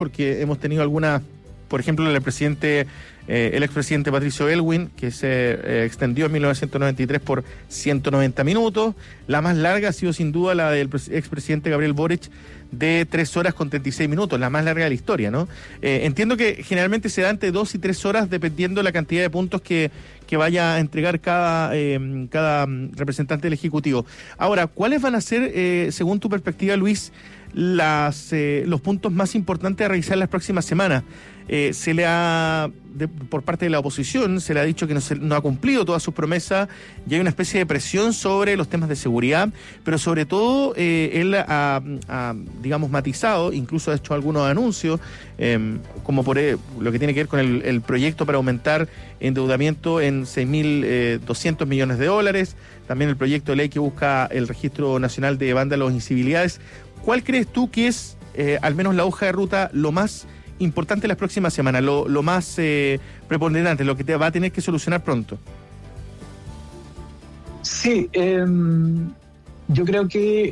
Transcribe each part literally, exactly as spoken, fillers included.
porque hemos tenido algunas, por ejemplo, el presidente, eh, el expresidente Patricio Aylwin, que se eh, extendió en mil novecientos noventa y tres por ciento noventa minutos. La más larga ha sido sin duda la del expresidente Gabriel Boric, de tres horas con treinta y seis minutos, la más larga de la historia, ¿no? Eh, entiendo que generalmente se da entre dos y tres horas dependiendo de la cantidad de puntos que, que vaya a entregar cada, eh, cada representante del Ejecutivo. Ahora, ¿cuáles van a ser, eh, según tu perspectiva, Luis, las eh, los puntos más importantes a revisar las próximas semanas? Eh, se le ha, de, por parte de la oposición, se le ha dicho que no, se, no ha cumplido todas sus promesas y hay una especie de presión sobre los temas de seguridad, pero sobre todo eh, él ha, ha, digamos, matizado, incluso ha hecho algunos anuncios, eh, como por eh, lo que tiene que ver con el, el proyecto para aumentar endeudamiento en seis mil doscientos millones de dólares, también el proyecto de ley que busca el Registro Nacional de Vándalos e Incivilidades. ¿Cuál crees tú que es, eh, al menos la hoja de ruta, lo más importante las próximas semanas, lo, lo más eh, preponderante, lo que te va a tener que solucionar pronto? Sí, eh, yo creo que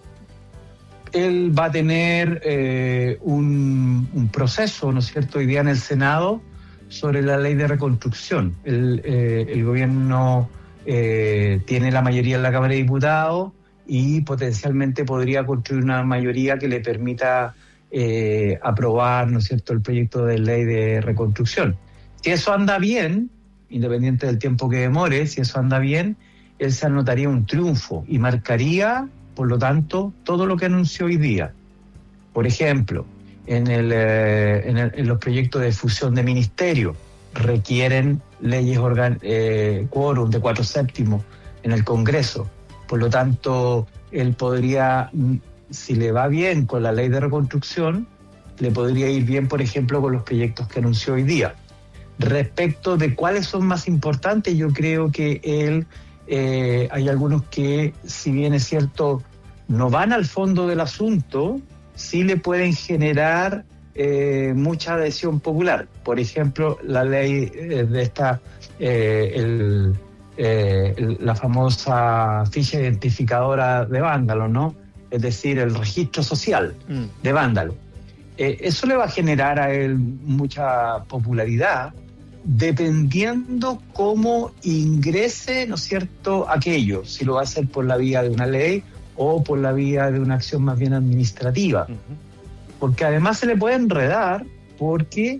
él va a tener eh, un, un proceso, ¿no es cierto?, hoy día en el Senado sobre la ley de reconstrucción. El, eh, el gobierno eh, tiene la mayoría en la Cámara de Diputados y potencialmente podría construir una mayoría que le permita Eh, aprobar, ¿no es cierto?, el proyecto de ley de reconstrucción. Si eso anda bien, independiente del tiempo que demore, si eso anda bien, él se anotaría un triunfo y marcaría, por lo tanto, todo lo que anunció hoy día. Por ejemplo, en, el, eh, en, el, en los proyectos de fusión de ministerios requieren leyes organ eh, quórum de cuatro séptimos en el Congreso. Por lo tanto, él podría, si le va bien con la ley de reconstrucción, le podría ir bien, por ejemplo, con los proyectos que anunció hoy día. Respecto de cuáles son más importantes, yo creo que él, eh, hay algunos que, si bien es cierto, no van al fondo del asunto, sí le pueden generar eh, mucha adhesión popular. Por ejemplo, la ley eh, de esta, eh, el, eh, el, la famosa ficha identificadora de vándalo, ¿no? Es decir, el registro social mm. de vándalo. Eh, eso le va a generar a él mucha popularidad, dependiendo cómo ingrese, ¿no es cierto?, aquello, si lo va a hacer por la vía de una ley o por la vía de una acción más bien administrativa. Uh-huh. Porque además se le puede enredar porque,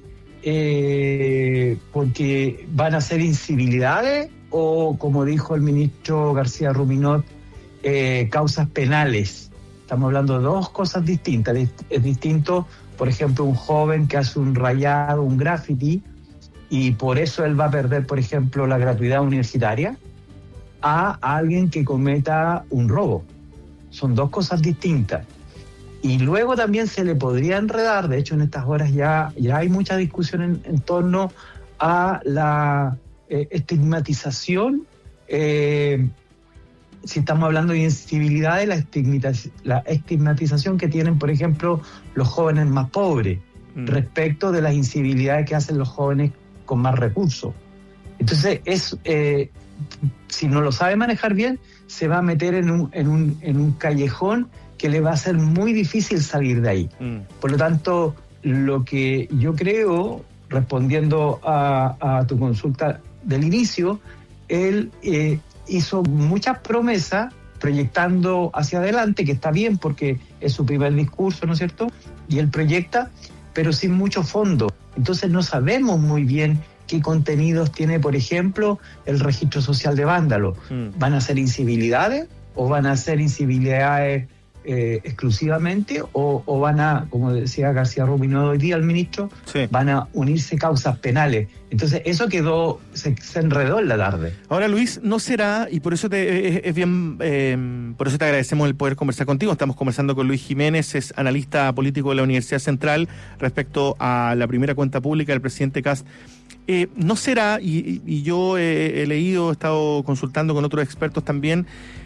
eh, porque van a ser incivilidades o, como dijo el ministro García Ruminot, eh, causas penales. Estamos hablando de dos cosas distintas. Es distinto, por ejemplo, un joven que hace un rayado, un graffiti, y por eso él va a perder, por ejemplo, la gratuidad universitaria, a alguien que cometa un robo. Son dos cosas distintas. Y luego también se le podría enredar, de hecho en estas horas ya, ya hay mucha discusión en, en torno a la eh, estigmatización, eh, si estamos hablando de incivilidades, la, estigmatiz- la estigmatización que tienen, por ejemplo, los jóvenes más pobres, mm. respecto de las incivilidades que hacen los jóvenes con más recursos. Entonces, es, eh, si no lo sabe manejar bien, se va a meter en un, en un, en un callejón que le va a ser muy difícil salir de ahí. Mm. Por lo tanto, lo que yo creo, respondiendo a, a tu consulta del inicio, él eh, hizo muchas promesas proyectando hacia adelante, que está bien porque es su primer discurso, ¿no es cierto? Y él proyecta, pero sin mucho fondo. Entonces no sabemos muy bien qué contenidos tiene, por ejemplo, el registro social de vándalo. Mm. ¿Van a ser incivilidades o van a ser incivilidades eh, exclusivamente o, o van a, como decía García Ruminot hoy día, el ministro, sí. van a unirse causas penales? Entonces eso quedó, se, se enredó en la tarde. Ahora, Luis, no será, y por eso te, es, es bien, eh, por eso te agradecemos el poder conversar contigo. Estamos conversando con Luis Jiménez, es analista político de la Universidad Central, respecto a la primera cuenta pública del presidente Kast. Eh, no será, y, y yo eh, he leído, he estado consultando con otros expertos también,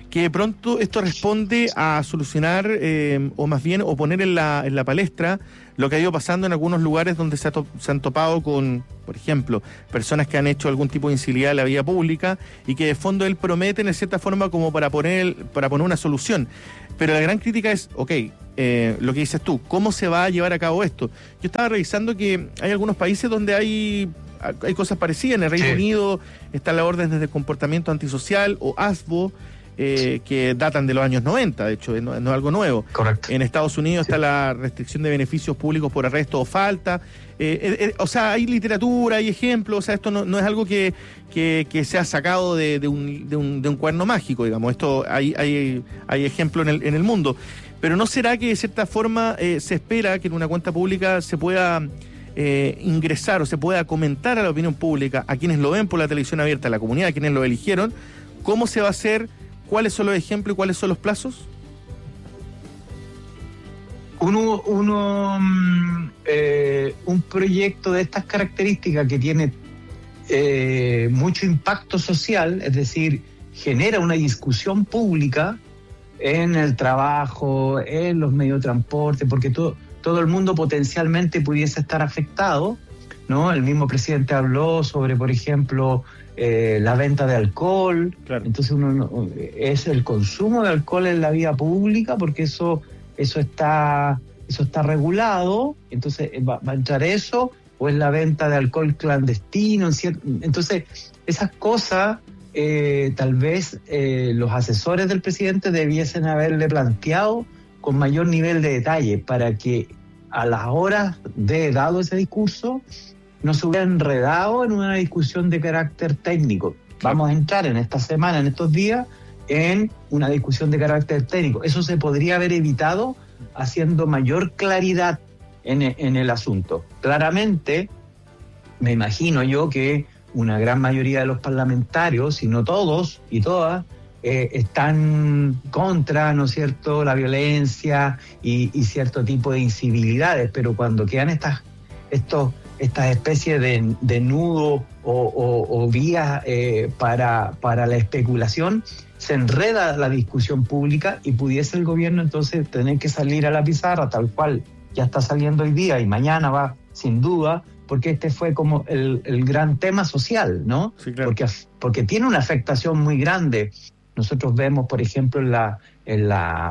que de pronto esto responde a solucionar eh, o más bien o poner en la, en la palestra lo que ha ido pasando en algunos lugares donde se, ha to- se han topado con, por ejemplo, personas que han hecho algún tipo de incivilidad en la vía pública y que de fondo él promete en cierta forma como para poner, para poner una solución. Pero la gran crítica es, ok, eh, lo que dices tú, ¿cómo se va a llevar a cabo esto? Yo estaba revisando que hay algunos países donde hay... hay cosas parecidas. En el Reino sí. Unido está la orden de comportamiento antisocial o A S B O, eh, que datan de los años noventa, de hecho, no, no es algo nuevo. Correcto. En Estados Unidos sí. está la restricción de beneficios públicos por arresto o falta. Eh, eh, eh, o sea, hay literatura, hay ejemplos, o sea, esto no, no es algo que, que, que se ha sacado de, de, un, de, un, de un cuerno mágico, digamos. Esto hay, hay, hay ejemplos en el, en el mundo. Pero ¿no será que de cierta forma eh, se espera que en una cuenta pública se pueda... Eh, ingresar o se pueda comentar a la opinión pública, a quienes lo ven por la televisión abierta, a la comunidad, a quienes lo eligieron, cómo se va a hacer, cuáles son los ejemplos y cuáles son los plazos? Uno, uno eh, un proyecto de estas características que tiene eh, mucho impacto social, es decir, genera una discusión pública en el trabajo, en los medios de transporte, porque todo todo el mundo potencialmente pudiese estar afectado, ¿no? El mismo presidente habló sobre, por ejemplo, eh, la venta de alcohol. Claro. Entonces uno no, es el consumo de alcohol en la vía pública, porque eso eso está eso está regulado. Entonces va, va a entrar eso, o es la venta de alcohol clandestino. Entonces esas cosas eh, tal vez eh, los asesores del presidente debiesen haberle planteado con mayor nivel de detalle, para que a las horas de dado ese discurso no se hubiera enredado en una discusión de carácter técnico. Vamos a entrar en esta semana, en estos días, en una discusión de carácter técnico. Eso se podría haber evitado haciendo mayor claridad en, en el asunto. Claramente, me imagino yo que una gran mayoría de los parlamentarios, si no todos y todas, Eh, están contra, ¿no es cierto?, la violencia y, y cierto tipo de incivilidades, pero cuando quedan estas estos estas especies de, de nudos o, o, o vías eh, para, para la especulación, se enreda la discusión pública y pudiese el gobierno entonces tener que salir a la pizarra, tal cual ya está saliendo hoy día y mañana va sin duda, porque este fue como el, el gran tema social, ¿no? Sí, claro. Porque, porque tiene una afectación muy grande. Nosotros vemos, por ejemplo, en la, en la,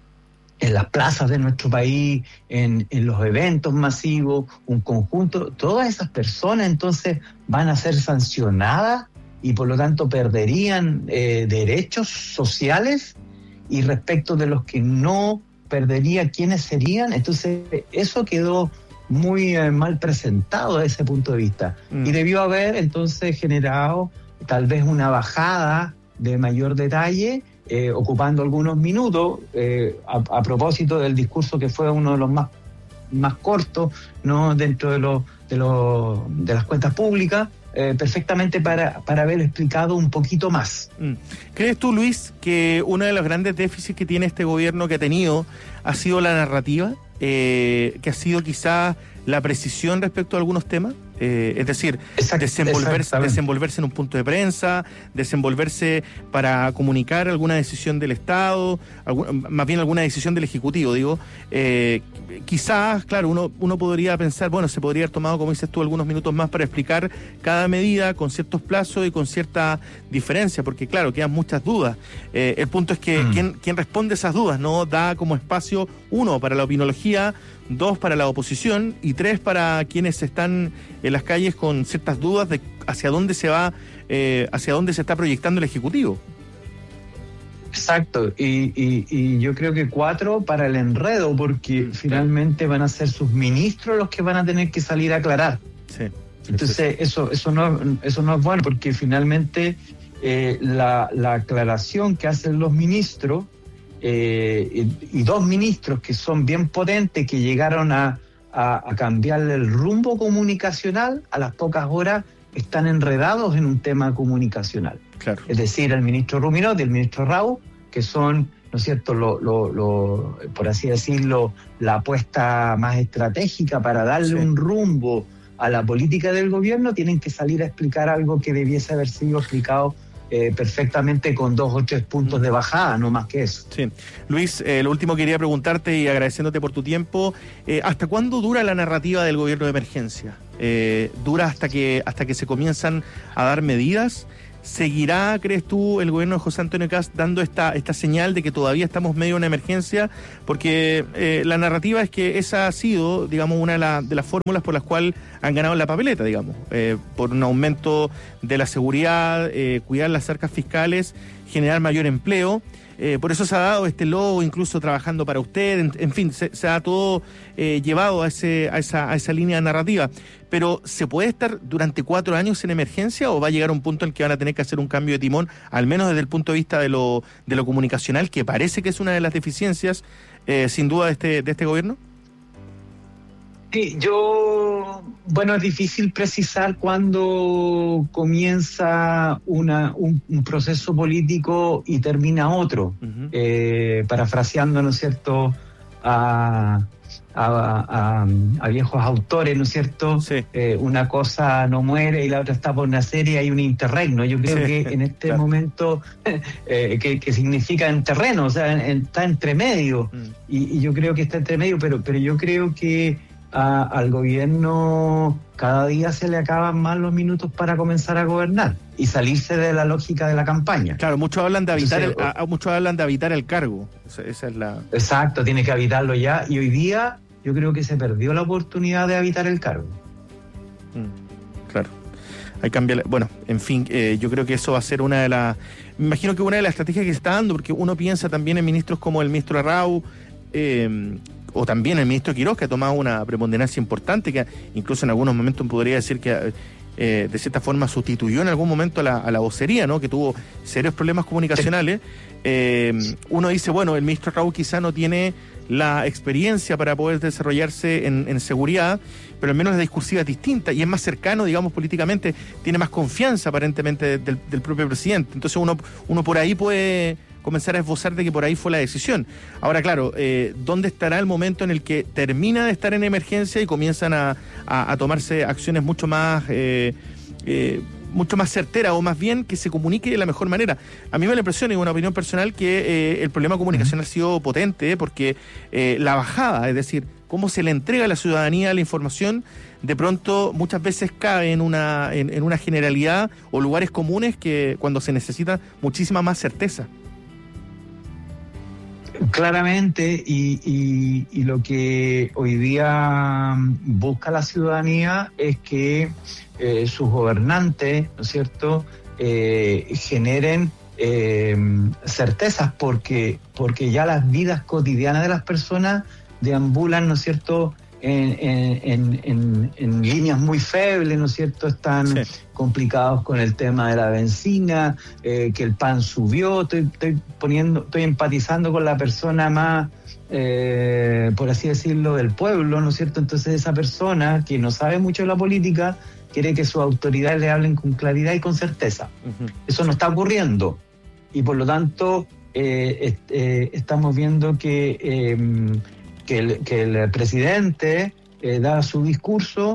en las plazas de nuestro país, en, en los eventos masivos, un conjunto, todas esas personas entonces van a ser sancionadas y por lo tanto perderían eh, derechos sociales, y respecto de los que no perdería, ¿quiénes serían? Entonces eso quedó muy eh, mal presentado desde ese punto de vista. Mm. Y debió haber entonces generado tal vez una bajada de mayor detalle, eh, ocupando algunos minutos, eh, a, a propósito del discurso que fue uno de los más, más cortos, ¿no?, dentro de, los de, los de las cuentas públicas, eh, perfectamente para, para haber explicado un poquito más. ¿Crees tú, Luis, que uno de los grandes déficits que tiene este gobierno, que ha tenido, ha sido la narrativa? Eh, que ha sido quizás la precisión respecto a algunos temas? Eh, es decir, Exact, desenvolverse, desenvolverse en un punto de prensa, desenvolverse para comunicar alguna decisión del Estado, algún, más bien alguna decisión del Ejecutivo, digo. Eh, quizás, claro, uno, uno podría pensar, bueno, se podría haber tomado, como dices tú, algunos minutos más para explicar cada medida con ciertos plazos y con cierta diferencia, porque claro, quedan muchas dudas. Eh, el punto es que mm. ¿quién, quién responde esas dudas, ¿no? Da como espacio, uno, para la opinología, dos, para la oposición, y tres, para quienes están en las calles con ciertas dudas de hacia dónde se va, eh, hacia dónde se está proyectando el Ejecutivo. Exacto, y, y, y yo creo que cuatro para el enredo, porque sí, finalmente van a ser sus ministros los que van a tener que salir a aclarar. Sí. Entonces eso eso no eso no es bueno, porque finalmente eh, la, la aclaración que hacen los ministros, eh, y, y dos ministros que son bien potentes, que llegaron a, a, a cambiarle el rumbo comunicacional, a las pocas horas están enredados en un tema comunicacional. Claro. Es decir, el ministro Ruminot y el ministro Rau, que son, ¿no es cierto?, lo, lo, lo, por así decirlo, la apuesta más estratégica para darle sí. un rumbo a la política del gobierno, tienen que salir a explicar algo que debiese haber sido explicado eh, perfectamente con dos o tres puntos de bajada, no más que eso. Sí. Luis, eh, lo último que quería preguntarte y agradeciéndote por tu tiempo, eh, ¿hasta cuándo dura la narrativa del gobierno de emergencia? Eh, ¿Dura hasta que, hasta que se comienzan a dar medidas? ¿Seguirá, crees tú, el gobierno de José Antonio Kast dando esta, esta señal de que todavía estamos medio en una emergencia? Porque eh, la narrativa es que esa ha sido, digamos, una de, la, de las fórmulas por las cuales han ganado en la papeleta, digamos, eh, por un aumento de la seguridad, eh, cuidar las arcas fiscales, generar mayor empleo. Eh, por eso se ha dado este logo, incluso trabajando para usted, en, en fin, se, se ha todo eh, llevado a, ese, a, esa, a esa línea narrativa. Pero, ¿se puede estar durante cuatro años en emergencia o va a llegar un punto en el que van a tener que hacer un cambio de timón, al menos desde el punto de vista de lo, de lo comunicacional, que parece que es una de las deficiencias, eh, sin duda, de este, de este gobierno? Sí, yo, bueno, es difícil precisar cuándo comienza una, un, un proceso político y termina otro, uh-huh. eh, parafraseando, ¿no es cierto?, a, a, a, a viejos autores, ¿no es cierto? Sí. Eh, una cosa no muere y la otra está por nacer y hay un interregno. Yo creo sí, que en este claro. momento, eh, que, que significa en terreno, o sea, en, está entre medio, mm. y, y yo creo que está entre medio, pero, pero yo creo que A, al gobierno cada día se le acaban más los minutos para comenzar a gobernar y salirse de la lógica de la campaña. Claro, muchos hablan de habitar Entonces, el, a, muchos hablan de habitar el cargo. Esa, esa es la... Exacto, tiene que habitarlo ya, y hoy día yo creo que se perdió la oportunidad de habitar el cargo. Mm, claro. Hay que cambiar, bueno, en fin, eh, yo creo que eso va a ser una de las, me imagino que una de las estrategias que se está dando, porque uno piensa también en ministros como el ministro Arrau, eh, o también el ministro Quiroz, que ha tomado una preponderancia importante, que incluso en algunos momentos podría decir que eh, de cierta forma sustituyó en algún momento a la, a la vocería, ¿no?, que tuvo serios problemas comunicacionales. Eh, uno dice, bueno, el ministro Raúl quizá no tiene la experiencia para poder desarrollarse en, en seguridad, pero al menos la discursiva es distinta y es más cercano, digamos, políticamente, tiene más confianza aparentemente del, del propio presidente. Entonces uno, uno por ahí puede comenzar a esbozar de que por ahí fue la decisión. Ahora, claro, eh, ¿dónde estará el momento en el que termina de estar en emergencia y comienzan a, a, a tomarse acciones mucho más eh, eh, mucho más certeras, o más bien que se comunique de la mejor manera? A mí me da la impresión, y una opinión personal, que eh, el problema comunicacional uh-huh. ha sido potente, porque eh, la bajada, es decir, cómo se le entrega a la ciudadanía la información, de pronto muchas veces cae en una, en, en una generalidad o lugares comunes que cuando se necesita muchísima más certeza. Claramente, y, y, y lo que hoy día busca la ciudadanía es que eh, sus gobernantes, ¿no es cierto?, eh, generen eh, certezas, porque, porque ya las vidas cotidianas de las personas deambulan, ¿no es cierto?, En, en, en, en líneas muy febles, ¿no es cierto? Están sí. complicados con el tema de la benzina, eh, que el pan subió. Estoy, estoy poniendo, estoy empatizando con la persona más, eh, por así decirlo, del pueblo, ¿no es cierto? Entonces esa persona que no sabe mucho de la política quiere que sus autoridades le hablen con claridad y con certeza. Uh-huh. Eso no está ocurriendo, y por lo tanto eh, eh, estamos viendo que eh, Que el, que el presidente eh, da su discurso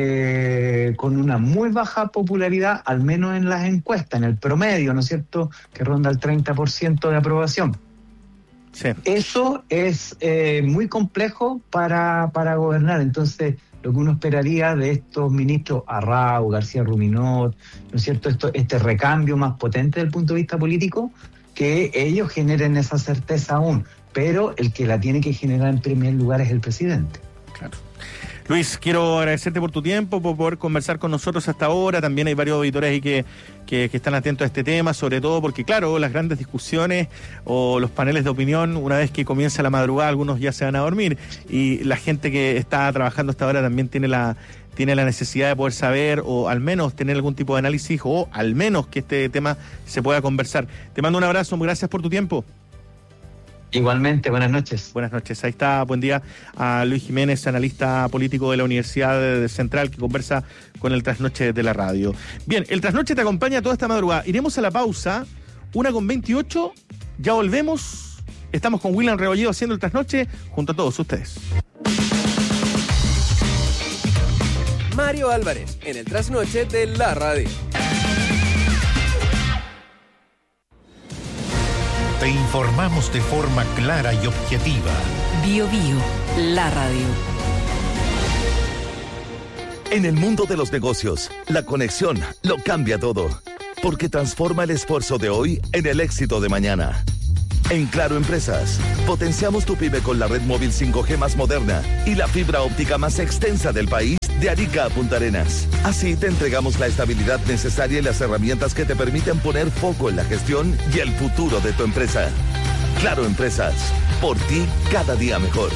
eh, con una muy baja popularidad, al menos en las encuestas, en el promedio, ¿no es cierto?, que ronda el treinta por ciento de aprobación. Sí. Eso es eh, muy complejo para, para gobernar. Entonces, lo que uno esperaría de estos ministros, Arrau, García Ruminot, ¿no es cierto?, Esto, este recambio más potente desde el punto de vista político, que ellos generen esa certeza aún. Pero el que la tiene que generar en primer lugar es el presidente. Claro. Luis, quiero agradecerte por tu tiempo, por poder conversar con nosotros hasta ahora. También hay varios auditores ahí que, que, que están atentos a este tema, sobre todo porque, claro, las grandes discusiones o los paneles de opinión, una vez que comienza la madrugada, algunos ya se van a dormir, y la gente que está trabajando hasta ahora también tiene la tiene la necesidad de poder saber, o al menos tener algún tipo de análisis, o al menos que este tema se pueda conversar. Te mando un abrazo, gracias por tu tiempo. Igualmente, buenas noches. Buenas noches. Ahí está, buen día a Luis Jiménez, analista político de la Universidad Central, que conversa con el Trasnoche de la radio. Bien, el Trasnoche te acompaña toda esta madrugada. Iremos a la pausa, una con veintiocho, ya volvemos. Estamos con William Rebolledo haciendo el Trasnoche junto a todos ustedes. Mario Álvarez, en el Trasnoche de la radio. Te informamos de forma clara y objetiva. Bio Bio, la radio. En el mundo de los negocios, la conexión lo cambia todo, porque transforma el esfuerzo de hoy en el éxito de mañana. En Claro Empresas, potenciamos tu pyme con la red móvil cinco G más moderna y la fibra óptica más extensa del país, de Arica a Punta Arenas. Así te entregamos la estabilidad necesaria y las herramientas que te permiten poner foco en la gestión y el futuro de tu empresa. Claro Empresas, por ti cada día mejor.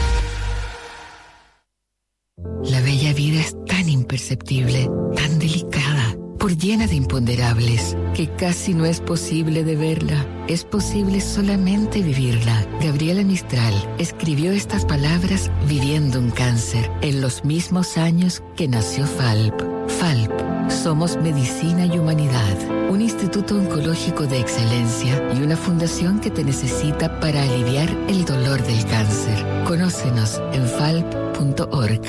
La bella vida es tan imperceptible, tan delicada, por llena de imponderables, que casi no es posible de verla. Es posible solamente vivirla. Gabriela Mistral escribió estas palabras viviendo un cáncer, en los mismos años que nació Falp. Falp, somos medicina y humanidad, un instituto oncológico de excelencia y una fundación que te necesita para aliviar el dolor del cáncer. Conócenos en falp punto org.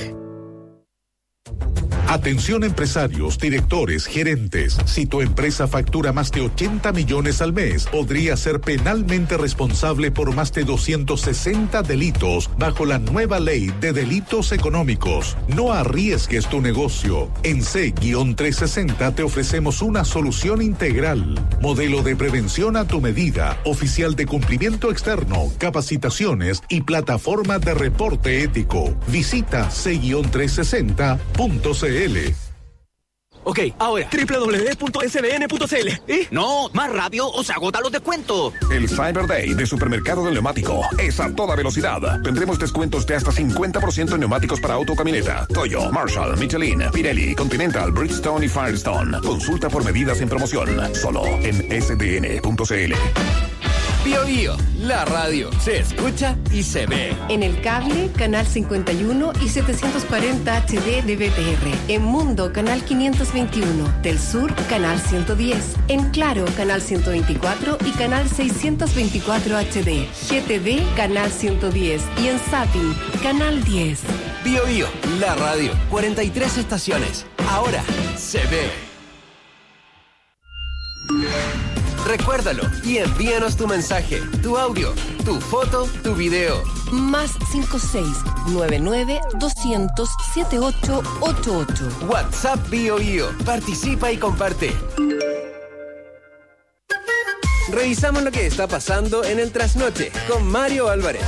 Atención empresarios, directores, gerentes. Si tu empresa factura más de ochenta millones al mes, podría ser penalmente responsable por más de doscientos sesenta delitos bajo la nueva ley de delitos económicos. No arriesgues tu negocio. En C trescientos sesenta te ofrecemos una solución integral. Modelo de prevención a tu medida, oficial de cumplimiento externo, capacitaciones y plataforma de reporte ético. Visita C trescientos sesenta punto c l. Ok, ahora, doble u doble u doble u punto s b n punto c l. ¿Eh? No, más rápido o se agotan los descuentos. El Cyber Day de Supermercado del Neumático es a toda velocidad. Tendremos descuentos de hasta cincuenta por ciento en neumáticos para auto, camioneta, Toyo, Marshall, Michelin, Pirelli, Continental, Bridgestone y Firestone. Consulta por medidas en promoción. Solo en s d n punto c l. Bio Bio, la radio, se escucha y se ve. En el cable, canal cincuenta y uno y setecientos cuarenta H D de B T R. En Mundo, canal quinientos veintiuno. Del Sur, canal ciento diez. En Claro, canal ciento veinticuatro y canal seiscientos veinticuatro H D. G T V, canal ciento diez. Y en Zapping, canal diez. Bio Bio, la radio, cuarenta y tres estaciones. Ahora se ve. Recuérdalo y envíanos tu mensaje, tu audio, tu foto, tu video. Más cinco seis nueve nueve doscientos setenta y ocho ochenta y ocho. WhatsApp Bio Bio. Participa y comparte. Revisamos lo que está pasando en el trasnoche con Mario Álvarez.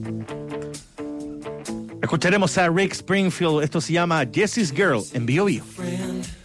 Escucharemos a Rick Springfield. Esto se llama Jessie's Girl en Bio Bio.